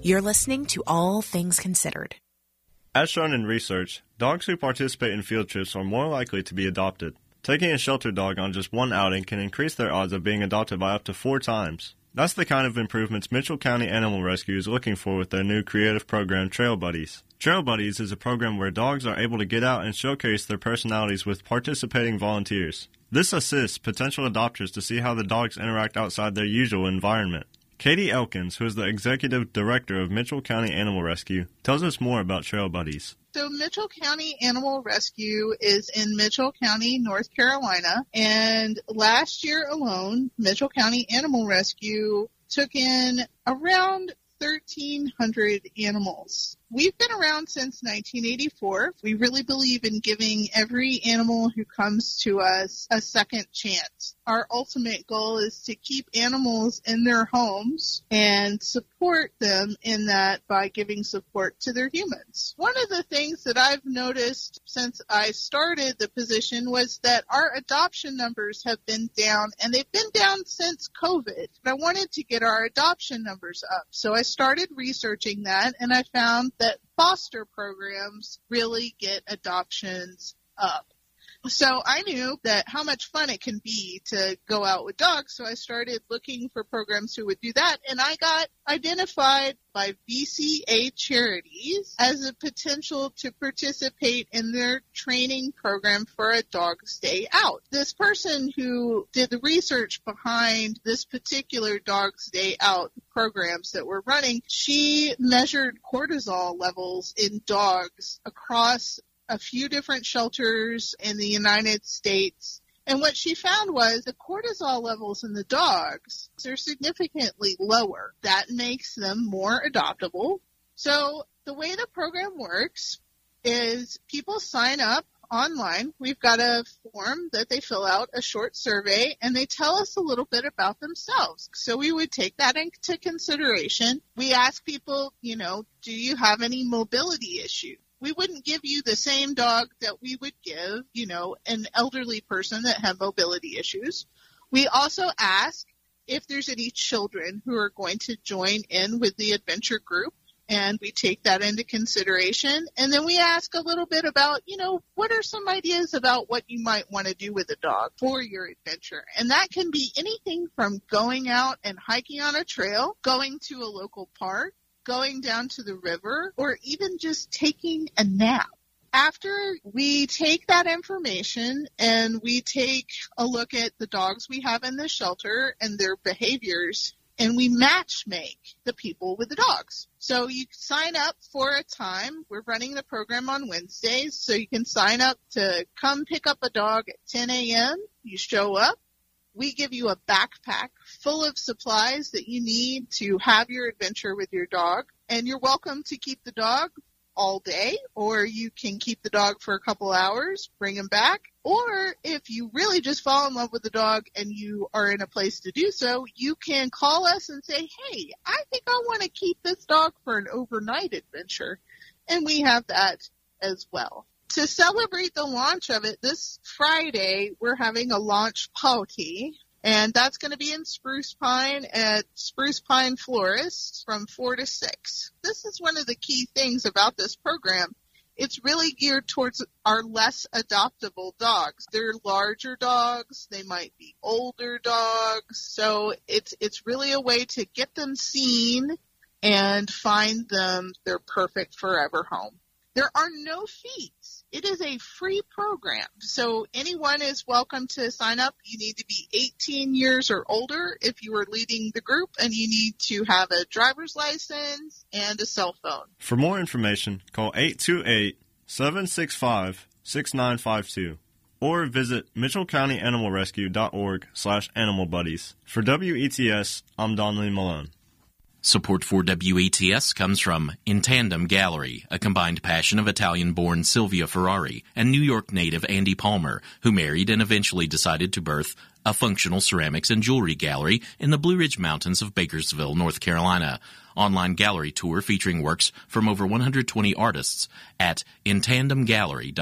You're listening to All Things Considered. As shown in research, dogs who participate in field trips are more likely to be adopted. Taking a shelter dog on just one outing can increase their odds of being adopted by up to 4 times. That's the kind of improvements Mitchell County Animal Rescue is looking for with their new creative program, Trail Buddies. Trail Buddies is a program where dogs are able to get out and showcase their personalities with participating volunteers. This assists potential adopters to see how the dogs interact outside their usual environment. Katie Elkins, who is the executive director of Mitchell County Animal Rescue, tells us more about Trail Buddies. So Mitchell County Animal Rescue is in Mitchell County, North Carolina, and last year alone, Mitchell County Animal Rescue took in around 1,300 animals. We've been around since 1984. We really believe in giving every animal who comes to us a second chance. Our ultimate goal is to keep animals in their homes and support them in that by giving support to their humans. One of the things that I've noticed since I started the position was that our adoption numbers have been down, and they've been down since COVID. I wanted to get our adoption numbers up, so I started researching that, and I found that foster programs really get adoptions up. So I knew that how much fun it can be to go out with dogs, so I started looking for programs who would do that, and I got identified by VCA Charities as a potential to participate in their training program for a dog's day out. This person who did the research behind this particular dog's day out programs that we're running, she measured cortisol levels in dogs across a few different shelters in the United States. And what she found was the cortisol levels in the dogs are significantly lower. That makes them more adoptable. So the way the program works is people sign up online. We've got a form that they fill out, a short survey, and they tell us a little bit about themselves. So we would take that into consideration. We ask people, do you have any mobility issues? We wouldn't give you the same dog that we would give, an elderly person that had mobility issues. We also ask if there's any children who are going to join in with the adventure group, and we take that into consideration. And then we ask a little bit about, what are some ideas about what you might want to do with a dog for your adventure? And that can be anything from going out and hiking on a trail, going to a local park, going down to the river, or even just taking a nap. After we take that information and we take a look at the dogs we have in the shelter and their behaviors, and we match make the people with the dogs. So you sign up for a time. We're running the program on Wednesdays, so you can sign up to come pick up a dog at 10 a.m. You show up. We give you a backpack full of supplies that you need to have your adventure with your dog. And you're welcome to keep the dog all day, or you can keep the dog for a couple hours, bring him back. Or if you really just fall in love with the dog and you are in a place to do so, you can call us and say, hey, I think I want to keep this dog for an overnight adventure. And we have that as well. To celebrate the launch of it, this Friday, we're having a launch party, and that's going to be in Spruce Pine at Spruce Pine Florist from 4 to 6. This is one of the key things about this program. It's really geared towards our less adoptable dogs. They're larger dogs. They might be older dogs. So it's really a way to get them seen and find them their perfect forever home. There are no fees. It is a free program, so anyone is welcome to sign up. You need to be 18 years or older if you are leading the group, and you need to have a driver's license and a cell phone. For more information, call 828-765-6952 or visit mitchellcountyanimalrescue.org/animalbuddies. For WETS, I'm Donnelly Malone. Support for WETS comes from In Tandem Gallery, a combined passion of Italian-born Silvia Ferrari and New York native Andy Palmer, who married and eventually decided to birth a functional ceramics and jewelry gallery in the Blue Ridge Mountains of Bakersville, North Carolina. Online gallery tour featuring works from over 120 artists at intandemgallery.com.